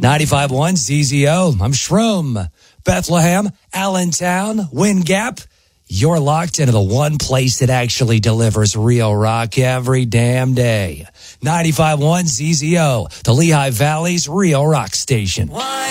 95.1 ZZO. I'm Shroom. Bethlehem, Allentown, Wind Gap. You're locked into the one place that actually delivers real rock every damn day. 95.1 ZZO, the Lehigh Valley's real rock station.